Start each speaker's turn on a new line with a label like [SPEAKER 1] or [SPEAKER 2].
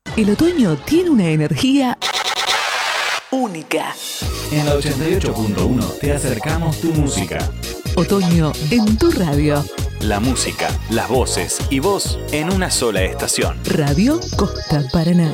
[SPEAKER 1] El otoño tiene una energía única.
[SPEAKER 2] En la 88.1 te acercamos tu música.
[SPEAKER 1] Otoño en tu radio.
[SPEAKER 2] La música, las voces y vos en una sola estación.
[SPEAKER 1] Radio Costa Paraná.